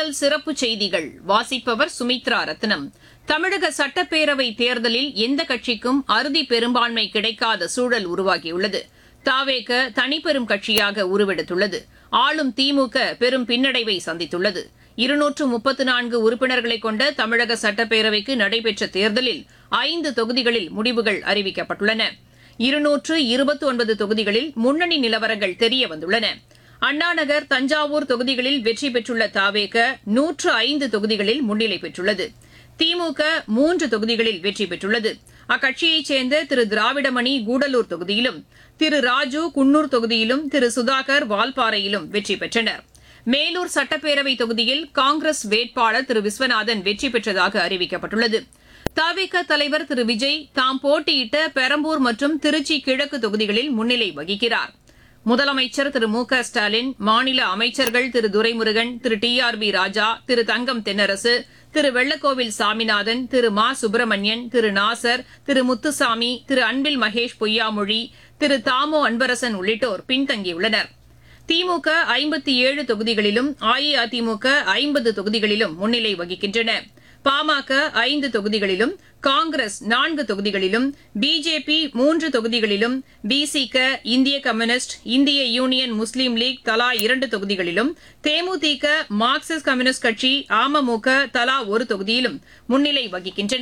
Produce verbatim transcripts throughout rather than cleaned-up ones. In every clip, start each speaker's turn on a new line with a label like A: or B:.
A: முதல் சிறப்பு செய்திகள் வாசிப்பவர் சுமித்ரா ரத்னம். தமிழக சட்டப்பேரவை தேர்தலில் எந்த கட்சிக்கும் அறுதி பெரும்பான்மை கிடைக்காத சூழல் உருவாகியுள்ளது. தாவேக தனிப்பெரும் கட்சியாக உருவெடுத்துள்ளது. ஆளும் திமுக பெரும் பின்னடைவை சந்தித்துள்ளது. இருநூற்று முப்பத்து நான்கு உறுப்பினர்களை கொண்ட தமிழக சட்டப்பேரவைக்கு நடைபெற்ற தேர்தலில் ஐந்து தொகுதிகளில் முடிவுகள் அறிவிக்கப்பட்டுள்ளன. இருநூற்று இருபத்தி ஒன்பது தொகுதிகளில் முன்னணி நிலவரங்கள் தெரியவந்துள்ளன. அண்ணாநகர், தஞ்சாவூர் தொகுதிகளில் வெற்றி பெற்றுள்ள தாவேக நூற்று ஐந்து தொகுதிகளில் முன்னிலை பெற்றுள்ளது. திமுக மூன்று தொகுதிகளில் வெற்றி பெற்றுள்ளது. அக்கட்சியைச் சேர்ந்த திரு திராவிடமணி கூடலூர் தொகுதியிலும், திரு ராஜு குன்னூர் தொகுதியிலும், திரு சுதாகர் வால்பாறையிலும் வெற்றி பெற்றனர். மேலூர் சட்டப்பேரவை தொகுதியில் காங்கிரஸ் வேட்பாளர் திரு விஸ்வநாதன் வெற்றி பெற்றதாக அறிவிக்கப்பட்டுள்ளது. தவிக தலைவர் திரு விஜய் தாம் போட்டியிட்ட பெரம்பூர் மற்றும் திருச்சி கிழக்கு தொகுதிகளில் முன்னிலை வகிக்கிறார். முதலமைச்சர் திரு மு க ஸ்டாலின், மாநில அமைச்சர்கள் திரு துரைமுருகன், திரு டி ஆர் பி ராஜா, திரு தங்கம் தென்னரசு, திரு வெள்ளக்கோவில் சாமிநாதன், திரு மா சுப்பிரமணியன், திரு நாசர், திரு முத்துசாமி, திரு அன்பில் மகேஷ் பொய்யாமொழி, திரு தாமோ அன்பரசன் உள்ளிட்டோர் பின்தங்கியுள்ளனர். திமுக ஐம்பத்தி ஏழு தொகுதிகளிலும், அஇஅதிமுக ஐம்பது தொகுதிகளிலும் முன்னிலை வகிக்கின்றன. பாமக ஐந்து தொகுதிகளிலும், காங்கிரஸ் நான்கு தொகுதிகளிலும், பிஜேபி மூன்று தொகுதிகளிலும், பிசிக, இந்திய கம்யூனிஸ்ட், இந்திய யூனியன் முஸ்லீம் லீக் தலா இரண்டு தொகுதிகளிலும், தேமுதிக, மார்க்சிஸ்ட் கம்யூனிஸ்ட் கட்சி, அமமுக தலா ஒரு தொகுதியிலும் முன்னிலை வகிக்கின்றன.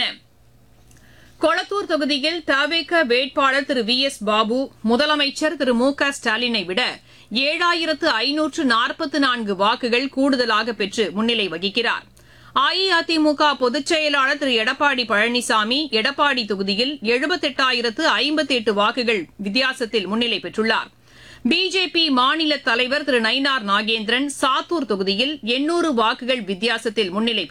A: கொளத்தூர் தொகுதியில் தவேக வேட்பாளர் திரு வி எஸ் பாபு முதலமைச்சர் திரு மு க ஸ்டாலினை விட ஏழாயிரத்து ஐநூற்று நாற்பத்தி நான்கு வாக்குகள் கூடுதலாக பெற்று முன்னிலை வகிக்கிறார். அஇஅதிமுக பொதுச் செயலாளர் திரு எடப்பாடி பழனிசாமி எடப்பாடி தொகுதியில் எழுபத்தெட்டாயிரத்து ஐம்பத்தி எட்டு வாக்குகள் வித்தியாசத்தில் முன்னிலை பெற்றுள்ளார். பிஜேபி மாநில தலைவர் திரு நயினார் நாகேந்திரன் சாத்தூர் தொகுதியில் எண்ணூறு வாக்குகள் வித்தியாசத்தில் முன்னிலை